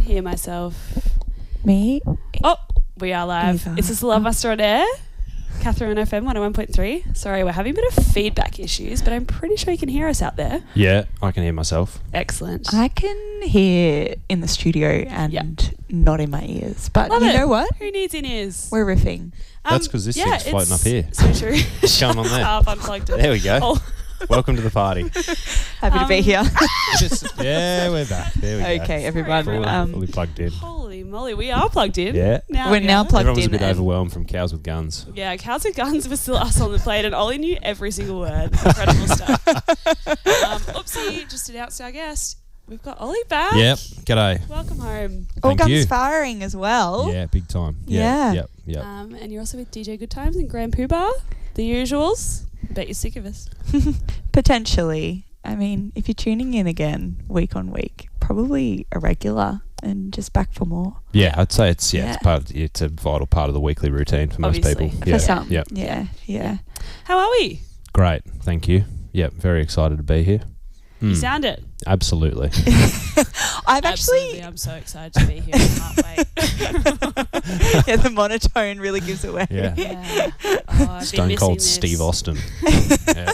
hear myself. Me? Oh, we are live. Either. Is this Love Buster on Air? Catherine FM 101.3. Sorry, we're having a bit of feedback issues, but I'm pretty sure you can hear us out there. Yeah, I can hear myself. Excellent. I can hear in the studio and not in my ears. But Love you it. know what? Who needs in-ears? We're riffing. That's because this thing's floating up here. So true. What's going on there? I've unplugged it. There we go. Oh. Welcome to the party. Happy to be here. Yeah, we're back. There we go. Okay, everyone. Fully plugged in. Holy moly, we are plugged in. Yeah. We're now plugged Everyone was a in. bit and- overwhelmed from Cows with Guns. Yeah, Cows and Guns was still us on the plate, and Ollie knew every single word. Incredible stuff. Oopsie, just announced our guest. We've got Ollie back. Yep. G'day. Welcome home. All Thank guns you. firing as well. Yeah, big time. Yeah. Yep. And you're also with DJ Good Times and Grand Pooh Bar, the usuals. Bet you're sick of us. Potentially. I mean, if you're tuning in again week on week, probably a regular and just back for more. Yeah, I'd say it's Yeah. it's a vital part of the weekly routine for most Obviously. people. For Yeah. some. Yep. Yeah. How are we? Great. Thank you. Yep. Very excited to be here. You sound it. Absolutely. I've Absolutely, actually... I'm so excited to be here. I can't wait. yeah, the monotone really gives away. Yeah. Yeah. Oh, I've been Stone missing Cold this. Steve Austin. Yeah.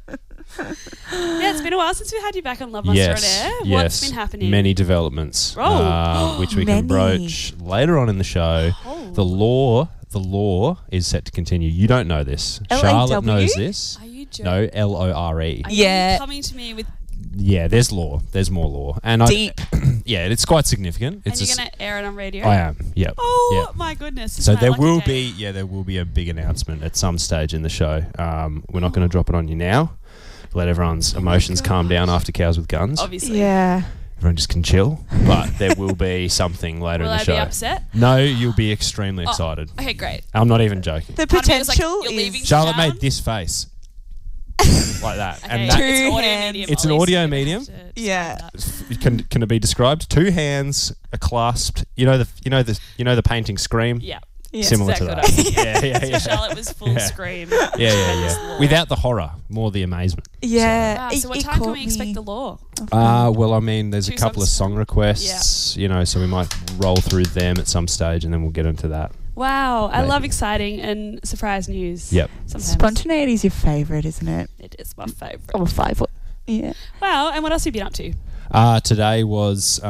Yeah, it's been a while since we had you back on Love Buster on Air. What's been happening? Many developments, which we Many. can broach later on in the show. Oh. The law is set to continue. You don't know this. LAW? Charlotte knows this. Are you joking? No, LORE. Are Yeah. you coming to me with... Yeah, there's law. There's more law, and Deep. yeah, it's quite significant. And It's you're going to air it on radio? I am. Yep. Oh, Yep. my goodness. This So is my there lucky will day. be a big announcement at some stage in the show. We're not going to drop it on you now. Let everyone's emotions calm down after Cows with Guns. Obviously. Yeah. Everyone just can chill. But there will be something later Will in the I show. be upset? No, you'll be extremely excited. Okay, great. I'm not even joking. The Part of me was like, potential you're leaving is... Charlotte town? made this face. Like that. Okay, And it's that an audio hands. medium. It's an Ollie's audio gonna medium? have to Yeah. describe that. can it be described? Two hands are clasped. You know the painting Scream? Yeah. Yeah. Similar to exactly that. what I mean. Yeah. So Charlotte was full Yeah. scream. Yeah. Without the horror, more the amazement. Yeah. Wow, it- so what it time can caught we expect me the law? Well, I mean, there's Two a couple of songs. song requests, so we might roll through them at some stage and then we'll get into that. Wow, I Maybe. love exciting and surprise news. Yep. Sometimes. Spontaneity is your favourite, isn't it? It is my favourite. Or five. Yeah. Wow, and what else have you been up to? Today was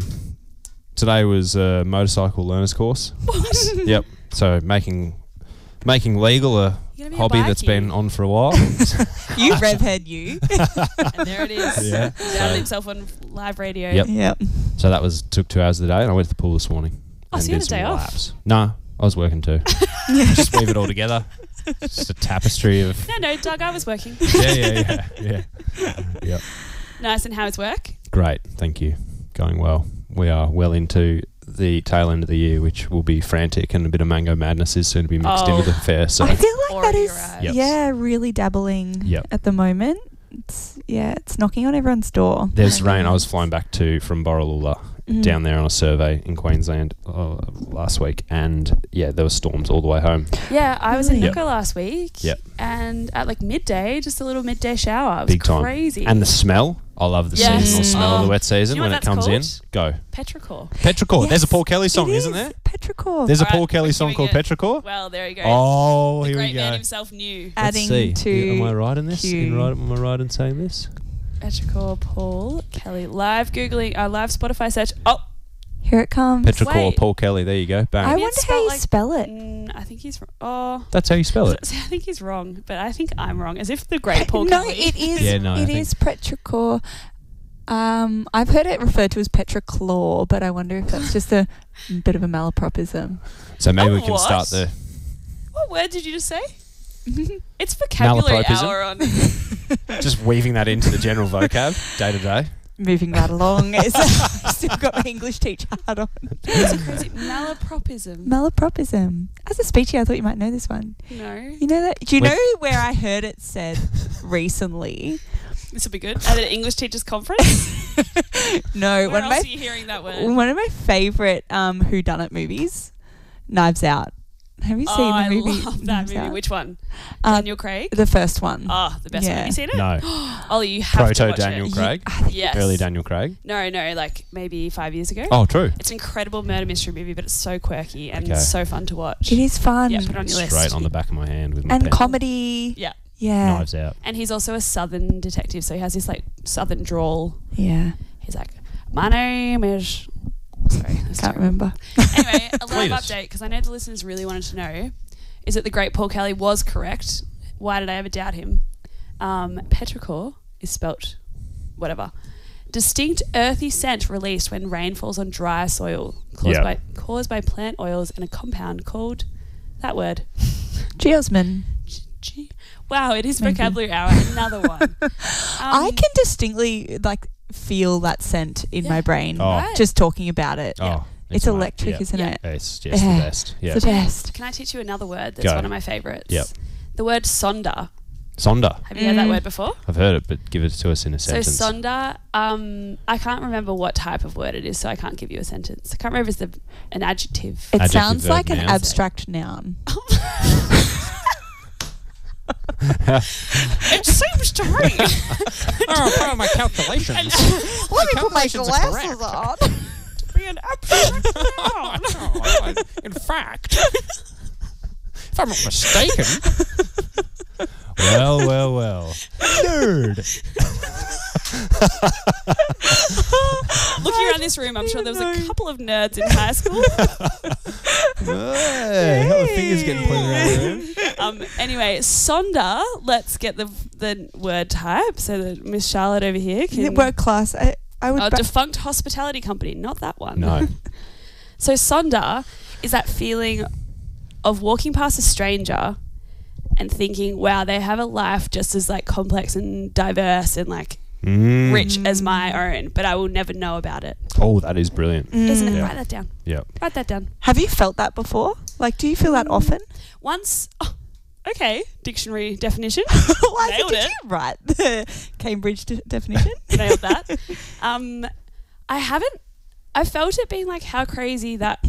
a motorcycle learner's course. Yep. So making legal a You're gonna be a hobby that's bikie. been on for a while. You revhead, you. And there it is. Yeah. He's outed himself on live radio. Yep. Yep. So that took 2 hours of the day, and I went to the pool this morning. Oh, and so you had did a day some off? laps. No, I was working too. Just weave it all together. Just a tapestry of. No, Doug, I was working. Yeah. Yep. Nice, and how is work? Great, thank you. Going well. We are well into the tail end of the year, which will be frantic, and a bit of mango madness is soon to be mixed Oh. into the fair. So I feel like that Already is, arrived. Yep. really dabbling Yep. at the moment. It's knocking on everyone's door. there's rain. I was flying back from Borroloola down there on a survey in Queensland last week, and there were storms all the way home. Yeah, I was in Yep. Nooka last week. Yep. And at like midday, just a little midday shower. It was Big time. crazy. And the smell. I love the Yes. seasonal smell of the Oh. wet season You know when what it comes that's in. Go. Petrichor. Petrichor. There's a Paul Kelly song, It isn't there? Petrichor. There's a Alright, Paul Kelly we're song doing called it. Petrichor. Well, there you go. Oh, the here great we go. man himself knew. Adding Let's see. to Am I right in this? Q. Am I right in saying this? Petrichor Paul Kelly. Live Googling, live Spotify search. Oh, Here it comes. Petrichor, Wait. Paul Kelly. There you go. Bang. I Maybe wonder it's how you spelled spell it. I think he's wrong. Oh. That's how you spell it. I think he's wrong, but I think I'm wrong. As if the great Paul No, Kelly. it is. Yeah, no, I it think- is Petrichor. I've heard it referred to as Petrichlor, but I wonder if that's just a bit of a malapropism. So maybe Oh, we can start what? the. What word did you just say? It's vocabulary Malapropism? hour on. Just weaving that into the general vocab day to day. Moving right along. I've still got my English teacher hat on. It's crazy. Malapropism. Malapropism. As a speechy, I thought you might know this one. No. You know that? Do you Wait. know where I heard it said recently? This will be good. At an English teachers conference? No, Where else are you hearing that word? one of my favourite whodunit movies, Knives Out. Have you seen I the movie? love that movie. Knives Out? Which one? Uh, Daniel Craig? The first one. Oh, the best one. Yeah. Have you seen it? No. Ollie, you have to Proto watch Daniel it. Craig. Yes. Early Daniel Craig. No, like maybe 5 years ago. Oh, true. It's an incredible murder mystery movie, but it's so quirky and Okay. so fun to watch. It is fun. Yeah, put it on your list. Straight on the back of my hand with my And pen. comedy. Yeah. Yeah. Knives Out. And he's also a southern detective, so he has this like southern drawl. Yeah. He's like, my name is... Sorry. that's Can't terrible. remember. Anyway, a live Cletus. update, because I know the listeners really wanted to know, is that the great Paul Kelly was correct. Why did I ever doubt him? Petrichor is spelt whatever. Distinct earthy scent released when rain falls on dry soil, caused by plant oils and a compound called that word. Geosmin. Wow, it is Maybe. vocabulary hour. Another one. I can distinctly feel that scent in my brain Oh. Right. just talking about it. Oh, It's mate. electric, Yeah. isn't Yeah. it? It's just Yeah. the best. Yeah. It's the best. Can I teach you another word that's Go. one of my favourites? Yep. The word sonder. Sonder. Have you heard that word before? I've heard it, but give it to us in a sentence. So sonder, I can't remember what type of word it is, so I can't give you a sentence. I can't remember if it's an adjective. It Adjective, sounds verb, like an noun. abstract noun. It seems to me. Oh, part of my calculations. Let me put my calculations are glasses correct. on. to be an abstract noun. In fact, if I'm not mistaken. Well. Nerd. Looking around this room, I'm sure there was a couple of nerds in high school. Hey, how the fingers getting pointed around there? Anyway, sonder. Let's get the word type so that Miss Charlotte over here can. Work class. I would. Defunct hospitality company, not that one. No. So sonder is that feeling of walking past a stranger and thinking, wow, they have a life just as like complex and diverse and like rich as my own, but I will never know about it. Oh, that is brilliant. Isn't it? Yeah. Write that down. Yeah. Write that down. Have you felt that before? Like, do you feel that often? Once, okay, dictionary definition. Why Nailed did it. you write the Cambridge definition? Nailed that. I haven't. I felt it being like how crazy that.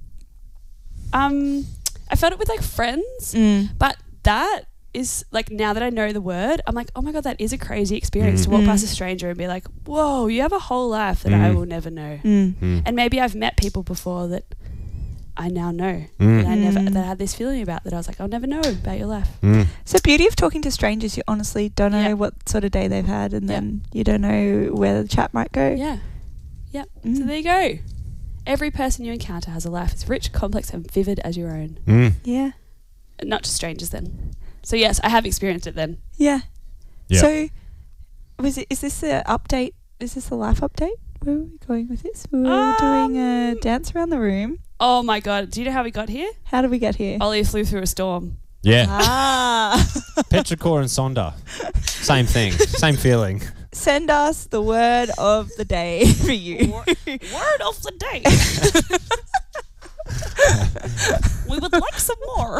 I felt it with like friends, but that is like now that I know the word, I'm like, oh my god, that is a crazy experience to walk past a stranger and be like, whoa, you have a whole life that I will never know, and maybe I've met people before that I now know that I never that I had this feeling about that I was like, I'll never know about your life. It's the beauty of talking to strangers. You honestly don't know Yeah. what sort of day they've had, and then you don't know where the chat might go. Yeah. So there you go. Every person you encounter has a life as rich, complex, and vivid as your own. Yeah. Not just strangers then. So yes, I have experienced it then. Yeah. Yeah. So, is this the update? Is this the life update? Where are we going with this? We were doing a dance around the room. Oh my god, do you know how we got here? How did we get here? Ollie flew through a storm. Yeah. Ah. Petrichor and Sonder. Same thing. Same feeling. Send us the word of the day for you. Word of the day. We would like some more.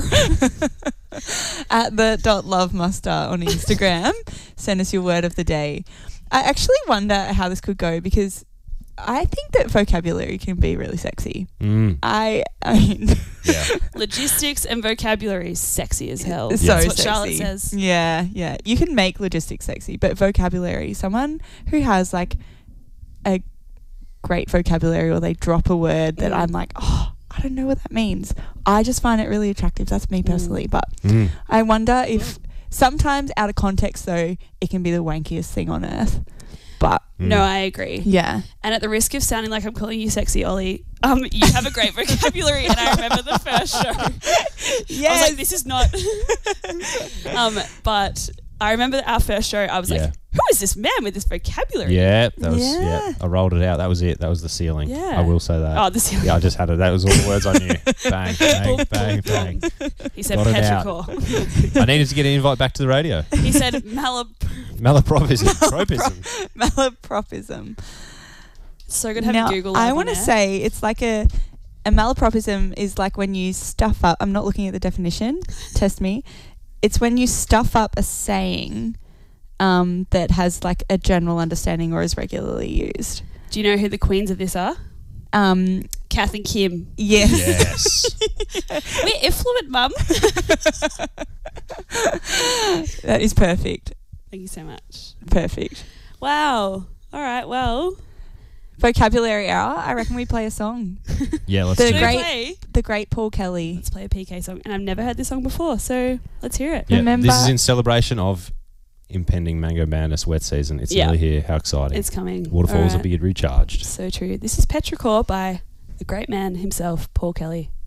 At the .lovemuster on Instagram. Send us your word of the day. I actually wonder how this could go because I think that vocabulary can be really sexy. I mean, Yeah. Logistics and vocabulary is sexy as hell. so That's what sexy. Charlotte says. Yeah. You can make logistics sexy, but vocabulary, someone who has like a great vocabulary or they drop a word that I'm like, oh, I don't know what that means. I just find it really attractive. That's me personally. But I wonder if sometimes out of context though, it can be the wankiest thing on earth. But No, I agree. yeah. And at the risk of sounding like I'm calling you sexy, Ollie, you have a great vocabulary. And I remember the first show. Yes. I was like, this is not. But I remember our first show. I was Yeah. like, who is this man with this vocabulary? Yeah, that was Yeah. I rolled it out. That was it. That was the ceiling. Yeah. I will say that. Oh, this. Yeah, I just had it. That was all the words I knew. Bang, bang, bang, bang. He said Got it out. petrichor. I needed to get an invite back to the radio. He said Malapropism. Tropism. Malapropism. So good having Now, Google. I live want to on air. say it's like a malapropism is like when you stuff up. I'm not looking at the definition. Test me. It's when you stuff up a saying that has like a general understanding or is regularly used. Do you know who the queens of this are? Kath and Kim. Yes. Yes. We're effluent, Mum. That is perfect. Thank you so much. Perfect. Wow. All right. Well, Vocabulary hour. I reckon we play a song. Yeah, let's The do great- it. The great Paul Kelly. Let's play a PK song. And I've never heard this song before, so let's hear it. Yeah, Remember- this is in celebration of impending Mango Madness wet season. It's Yeah. nearly here. How exciting. It's coming. Waterfalls All will be recharged. So true. This is Petrichor by the great man himself, Paul Kelly.